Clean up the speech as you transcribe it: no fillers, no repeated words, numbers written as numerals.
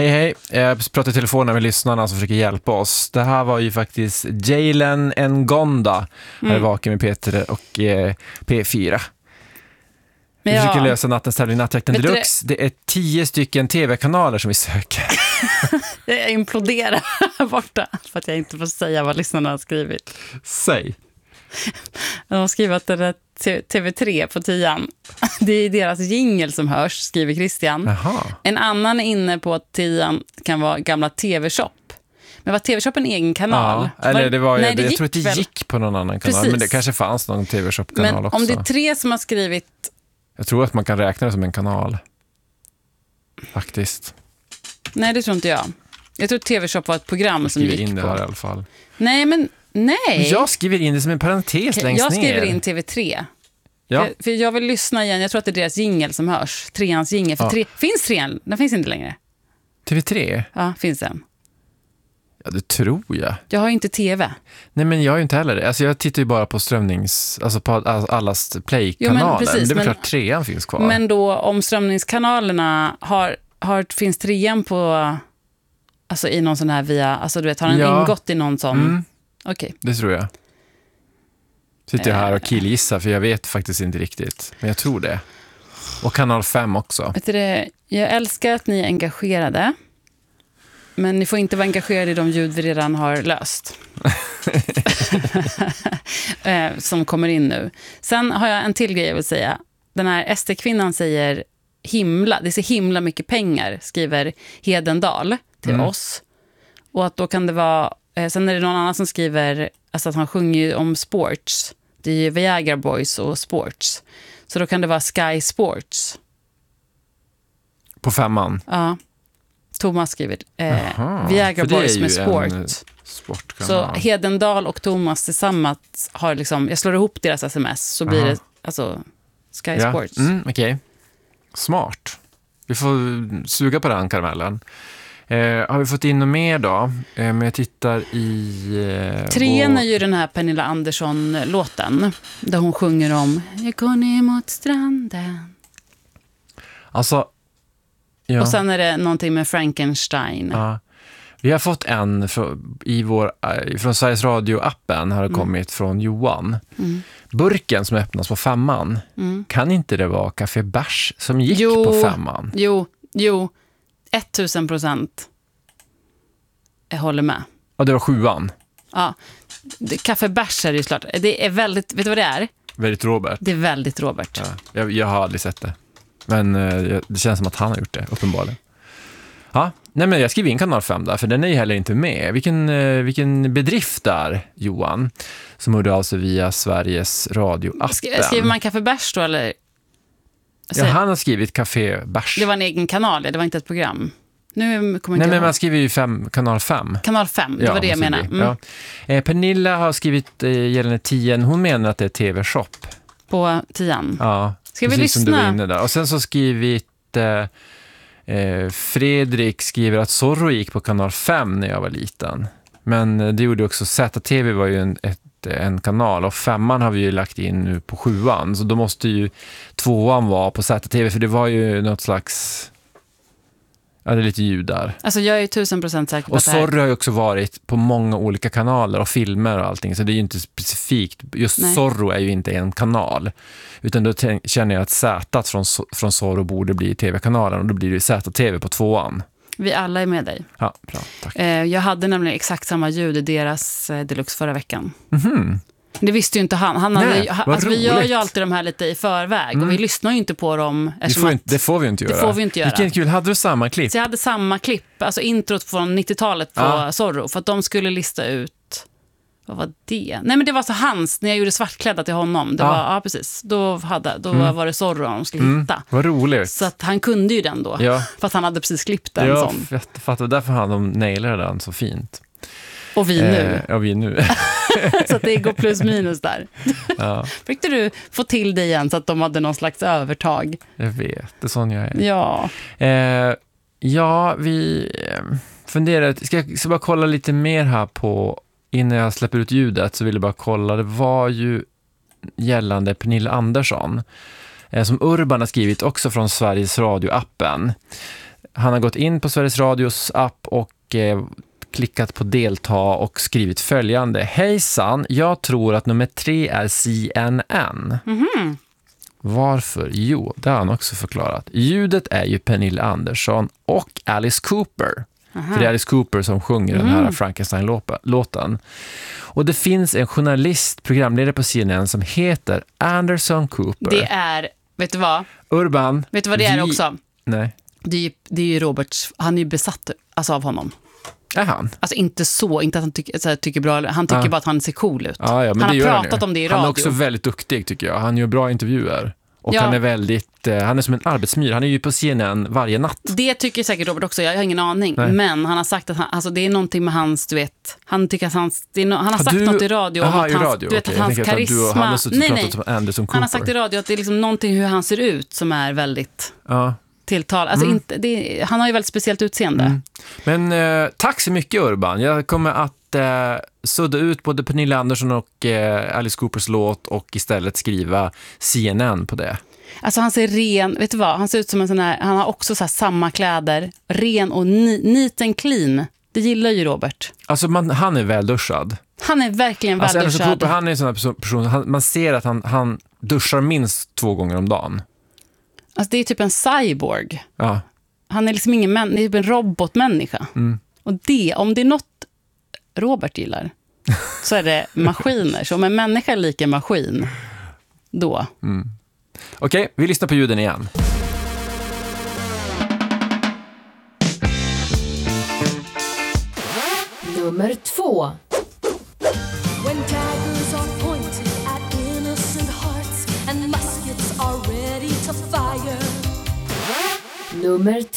Hej. Jag pratar i telefonen med lyssnarna som försöker hjälpa oss. Det här var ju faktiskt Jalen Ngonda. Här är vaken med Peter och P4. Vi försöker lösa nattens tävling Nattjakten Deluxe. Det är 10 stycken tv-kanaler som vi söker. Jag imploderar här borta för att jag inte får säga vad lyssnarna har skrivit. Säg. De har skrivit att det är TV3 på 10. Det är deras jingle som hörs, skriver Christian. Aha. En annan är inne på att 10 kan vara gamla TV-shop. Men var TV-shop en egen kanal? Ja, eller det var nej, jag tror att det gick på någon annan kanal. Precis. Men det kanske fanns någon TV-shop-kanal också. Men om det är 3 som har skrivit... Jag tror att man kan räkna det som en kanal. Faktiskt. Nej, det tror inte jag. Jag tror att TV-shop var ett program som gick på... Jag skriver in det här i alla fall. Nej, men nej. Jag skriver in det som en parentes längst ner. Jag skriver in TV3. Ja. För jag vill lyssna igen. Jag tror att det är deras jingle som hörs. 3ans jingle. För finns 3? Den finns inte längre. TV3? Ja, finns den. Ja, det tror jag. Jag har inte TV. Nej, men jag har ju inte heller det. Alltså jag tittar ju bara på alltså på allas play-kanaler. Men det är klart 3an finns kvar. Men då om strömningskanalerna finns 3an på... Alltså i någon sån här via... Alltså du vet, har den ingått i någon sån... Okej. Det tror jag. Sitter jag här och killgissar för jag vet faktiskt inte riktigt. Men jag tror det. Och kanal 5 också. Vet du det? Jag älskar att ni är engagerade. Men ni får inte vara engagerade i de ljud vi redan har löst. Som kommer in nu. Sen har jag en till grej jag vill säga. Den här SD-kvinnan säger himla. Det är så himla mycket pengar, skriver Hedendal till oss. Och att då kan det vara... Sen är det någon annan som skriver alltså att han sjunger om sports. Det är ju Viagra Boys och sports. Så då kan det vara Sky Sports. På 5an? Ja. Thomas skriver Viagra Boys med sport. Så Hedendal och Thomas tillsammans har liksom... Jag slår ihop deras sms så blir det alltså Sky Sports. Okej. Smart. Vi får suga på den karamellen. Har vi fått in något mer då? Men jag tittar i... 3:an är ju den här Pernilla Andersson-låten. Där hon sjunger om jag går ner mot stranden. Alltså... Ja. Och sen är det någonting med Frankenstein. Ja. Vi har fått en från Sveriges Radio-appen har det kommit från Johan. Burken som öppnas på 5an. Kan inte det vara Café Bärs som gick på 5an? Jo. 1000%. Jag håller med. Ja, det var 7an. Ja. Café Bärs är det ju klart. Det är väldigt, vet du vad det är? Väldigt Robert. Det är väldigt Robert. Ja, jag har aldrig sett det. Men det känns som att han har gjort det, uppenbarligen. Ja, nej men jag skriver in kanal 5 där, för den är ju heller inte med. Vilken bedrift där, Johan, som hörde alltså via Sveriges Radio-appen. Skriver man Café Bärs då, eller? Ja, han har skrivit Café Bärs. Det var en egen kanal, det var inte ett program. Nu kommer Nej, men man skriver ju kanal 5. Kanal 5, det var det jag menade. Pernilla har skrivit gällande 10. Hon menar att det är TV-shop. På 10an? Ja. Ska vi lyssna? Som du var inne där. Och sen så skrivit Fredrik skriver att Zorro gick på kanal 5 när jag var liten. Men det gjorde också ZTV var ju en kanal, och 5an har vi ju lagt in nu på 7an. Så då måste ju 2an vara på ZTV, för det var ju något slags... Ja, det är lite ljud där. Alltså jag är 1000% säker på och att det här... Zorro har ju också varit på många olika kanaler och filmer och allting, så det är ju inte specifikt. Just Zorro är ju inte en kanal, utan då känner jag att Z från Zorro borde bli tv-kanalen, och då blir det ZTV på 2an. Vi alla är med dig. Ja, bra, tack. Jag hade nämligen exakt samma ljud i deras Deluxe förra veckan. Mhm. Det visste ju inte han. Alltså, vi gör ju alltid de här lite i förväg. Och vi lyssnar ju inte på dem. Det får vi inte göra. Vilken kul, hade du samma klipp? Så jag hade samma klipp, alltså introt från 90-talet på Zorro. För att de skulle lista ut, vad var det? Nej, men det var så hans, när jag gjorde svartklädda till honom. Det var, precis. Då var det Zorro de skulle hitta. Vad roligt. Så att han kunde ju den då. Ja. Fast han hade precis klippt den. Ja, jag fattar. Därför hade de nailat den så fint. Och vi nu. Vi nu. Så att det går plus minus där. Ja. Fick du få till det igen så att de hade någon slags övertag? Jag vet, det är sån jag är. Ja. Vi funderar. Ska jag bara kolla lite mer här på, innan jag släpper ut ljudet så vill jag bara kolla. Det var ju gällande Pernilla Andersson som Urban har skrivit också från Sveriges Radio-appen. Han har gått in på Sveriges Radios app och klickat på delta och skrivit följande. Hejsan, jag tror att nummer 3 är CNN. Mhm. Varför? Jo, det har han också förklarat. Ljudet är ju Pernilla Andersson och Alice Cooper. För det är Alice Cooper som sjunger den här Frankenstein-låten. Och det finns en journalist, programledare på CNN som heter Anderson Cooper. Det är, vet du vad? Urban. Vet du vad det är också? Nej. Det är ju Roberts, han är ju besatt alltså, av honom. Är han? Alltså inte att han tycker bra, han tycker bara att han ser cool ut. Ja, men han det har pratat om det i radio. Han är också väldigt duktig tycker jag. Han gör bra intervjuer. Och han är väldigt, han är som en arbetsmyr. Han är ju på CNN varje natt. Det tycker säkert Robert också, jag har ingen aning. Nej. Men han har sagt att alltså det är någonting med hans, du vet, han tycker att han har sagt något i radio om att hans, du vet, att hans karisma. Han har sagt i radio att det är liksom någonting hur han ser ut som är väldigt tilltal. Alltså han har ju väldigt speciellt utseende. Men tack så mycket Urban. Jag kommer att sudda ut både Pernilla Andersson och Alice Coopers låt och istället skriva CNN på det. Alltså han ser ren, vet du vad? Han ser ut som en sån här, han har också så här samma kläder, ren och neat and clean. Det gillar ju Robert. Alltså han är välduschad. Han är verkligen välduschad. Alice Cooper, han är en sån här person, man ser att han duschar minst 2 gånger om dagen. Alltså det är typ en cyborg. Ja. Han är liksom ingen det är typ en robotmänniska. Och om det är något Robert gillar så är det maskiner. Så om en människa är lika maskin, då. Okej, vi lyssnar på ljuden igen. Nummer 2. When daggers are pointed at innocent hearts and muskets are ready to fire. Nummer